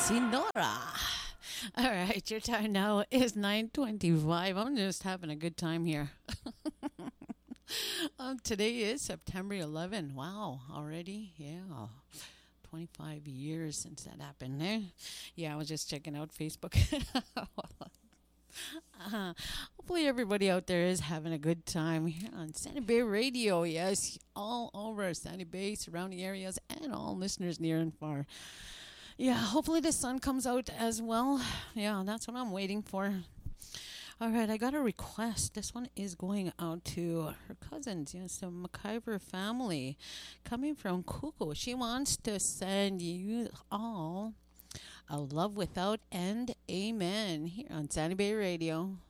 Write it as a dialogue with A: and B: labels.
A: Sinora. All right, your time now is 9:25. I'm just having a good time here. Today is September 11. Wow, already? Yeah. 25 years since that happened. Eh? Yeah, I was just checking out Facebook. uh, Hopefully, everybody out there is having a good time here on Sandy Bay Radio. Yes, all over Sandy Bay, surrounding areas, and all listeners near and far. Yeah, hopefully the sun comes out as well. Yeah, that's what I'm waiting for. All right, I got a request. This one is going out to her cousins, yes, the McIver family, coming from Kuku. She wants to send you all a love without end. Amen. Here on Sandy Bay Radio.